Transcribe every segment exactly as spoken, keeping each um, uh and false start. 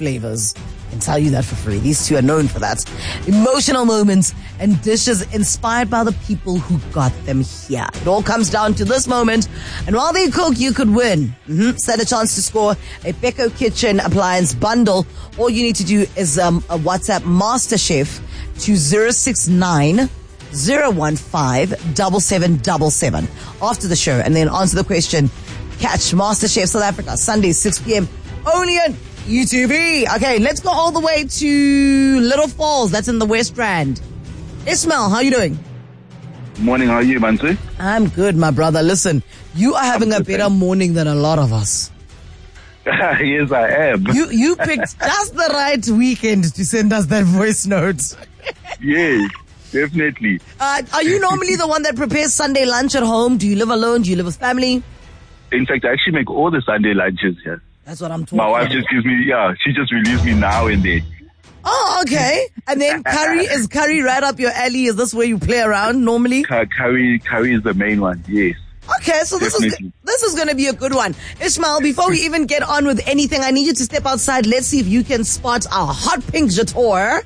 flavors. I can tell you that for free. These two are known for that. Emotional moments and dishes inspired by the people who got them here. It all comes down to this moment. And while they cook, you could win. Mm-hmm. Stand a chance to score a Beko Kitchen appliance bundle. All you need to do is um, a WhatsApp MasterChef to zero six nine zero one five seven seven seven seven after the show, and then answer the question. Catch MasterChef South Africa Sunday six p.m. only on U T V. Okay, let's go all the way to Little Falls. That's in the West Rand. Ismail, how are you doing? Morning, how are you, Mansu? I'm good, my brother. Listen, you are having a better morning than a lot of us. Yes, I am. You you picked just the right weekend to send us that voice note. Yes, definitely. Uh, are you normally the one that prepares Sunday lunch at home? Do you live alone? Do you live with family? In fact, I actually make all the Sunday lunches here. That's what I'm talking My wife about. just gives me, yeah, she just relieves me now and then. Oh, okay. And then curry, is curry right up your alley? Is this where you play around normally? Cu- Curry, curry is the main one, yes. Okay, so this Definitely. is this is going to be a good one. Ishmael, before we even get on with anything, I need you to step outside. Let's see if you can spot our hot pink Jator.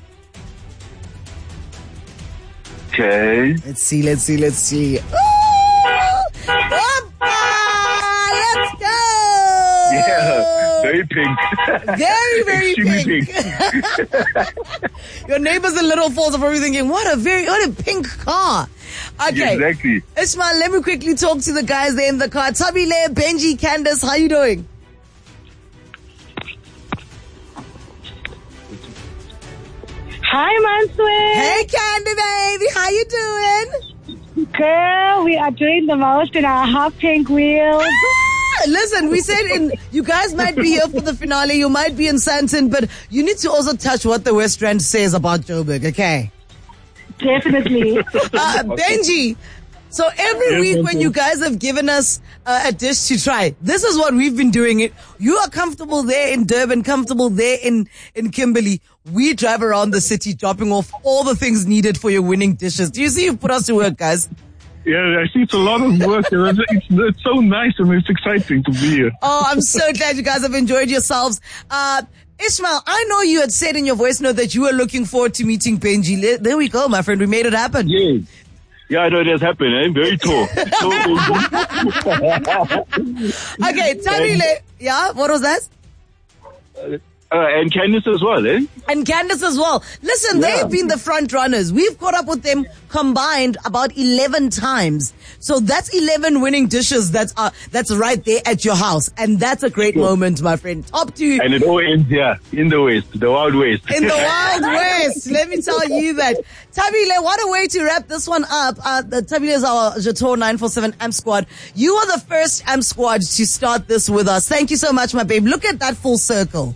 Okay. Let's see, let's see, let's see. Ooh! Hoppa! Let's go! Yeah, very pink. Very, very Extremely pink. Your neighbors in Little Falls are probably thinking, what a very, what a pink car. Okay. Exactly. Ishmael, let me quickly talk to the guys there in the car. Tabile, Benji, Candace, how you doing? Hi, Manswe. Hey, Candy baby, how you doing? Girl, we are doing the most in our hot pink wheels. Ah, listen, we said in, you guys might be here for the finale, you might be in Sandton, but you need to also touch what the West Rand says about Joburg, okay? Definitely. Uh, Benji, so every week when you guys have given us uh, a dish to try, this is what we've been doing. It. You are comfortable there in Durban, comfortable there in, in Kimberley. We drive around the city dropping off all the things needed for your winning dishes. Do you see you put us to work, guys? Yeah, I see it's a lot of work. It's, it's, it's so nice and it's exciting to be here. Oh, I'm so glad you guys have enjoyed yourselves. Uh, Ishmael, I know you had said in your voice note that you were looking forward to meeting Benji. There we go, my friend. We made it happen. Yes. Yeah, I know it has happened. I'm very tall. Okay, Tabile. Yeah, what was that? Uh, and Candice as well, eh? And Candace as well. Listen, Yeah. they've been the front runners. We've caught up with them combined about eleven times. So that's eleven winning dishes that's uh, that's right there at your house. And that's a great moment, my friend. Top two And it all ends here, in the West, the Wild West. in the Wild West. Let me tell you that. Tabile, what a way to wrap this one up. Uh, the Tabile is our Jator nine four seven A M squad. You are the first A M squad to start this with us. Thank you so much, my babe. Look at that full circle.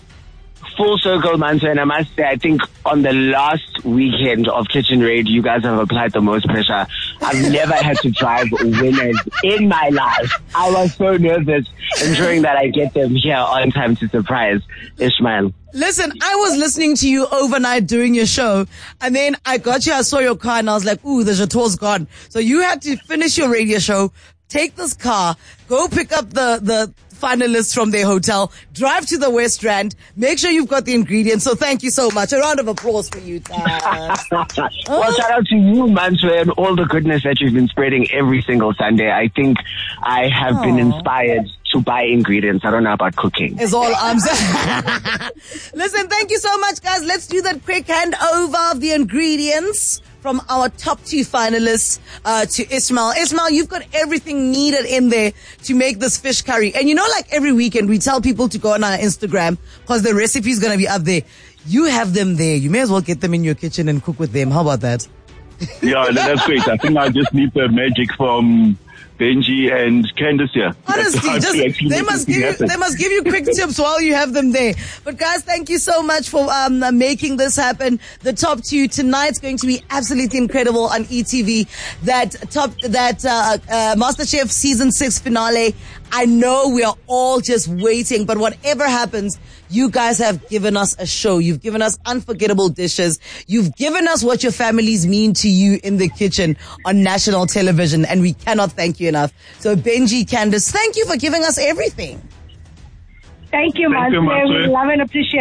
Full circle, Manso, and I must say, I think on the last weekend of Kitchen Raid, you guys have applied the most pressure. I've never had to drive winners in my life. I was so nervous, ensuring that I get them here on time to surprise Ishmael. Listen, I was listening to you overnight doing your show, and then I got you, I saw your car, and I was like, ooh, the Jator's gone. So you had to finish your radio show, take this car, go pick up the, the finalists from their hotel, drive to the West Rand, make sure you've got the ingredients. So thank you so much. A round of applause for you, Taz. Well, shout out to you, Manso, and all the goodness that you've been spreading every single Sunday. I think I have been inspired to buy ingredients. I don't know about cooking. Is all I'm saying. Listen, thank you so much, guys. Let's do that quick handover of the ingredients from our top two finalists uh, to Ismail. Ismail, you've got everything needed in there to make this fish curry. And you know, like every weekend, we tell people to go on our Instagram because the recipe is going to be up there. You have them there. You may as well get them in your kitchen and cook with them. How about that? Yeah, that's great. I think I just need the magic from Benji and Candace here. Honestly, That's how to just actually they make must this give you happen. they must give you quick tips while you have them there. But guys, thank you so much for um making this happen. The top two tonight's going to be absolutely incredible on E T V. That top that uh, uh MasterChef season six finale. I know we are all just waiting, but whatever happens, you guys have given us a show. You've given us unforgettable dishes. You've given us what your families mean to you in the kitchen on national television, and we cannot thank you enough. So Benji, Candace, thank you for giving us everything. Thank you, Thank you, Manswe. Manswe. We love and appreciate